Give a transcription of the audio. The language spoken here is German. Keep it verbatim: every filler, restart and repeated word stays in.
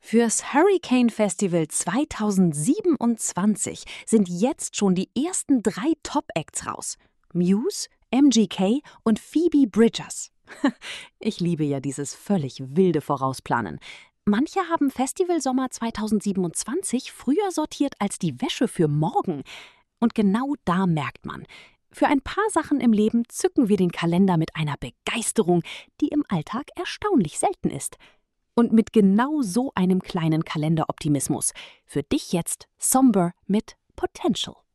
Fürs Hurricane Festival zweitausendsiebenundzwanzig sind jetzt schon die ersten drei Top-Acts raus. Muse, M G K und Phoebe Bridgers. Ich liebe ja dieses völlig wilde Vorausplanen. Manche haben Festivalsommer zweitausendsiebenundzwanzig früher sortiert als die Wäsche für morgen. Und genau da merkt man, für ein paar Sachen im Leben zücken wir den Kalender mit einer Begeisterung, die im Alltag erstaunlich selten ist. Und mit genau so einem kleinen Kalenderoptimismus. Für dich jetzt Somber mit Potential.